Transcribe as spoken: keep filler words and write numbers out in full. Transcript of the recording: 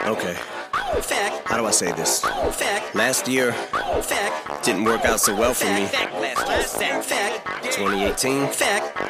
Okay. Fact. How do I say this? Fact. Last year Fact. didn't work out so well for me. Fact. Fact. Fact. twenty eighteen Fact.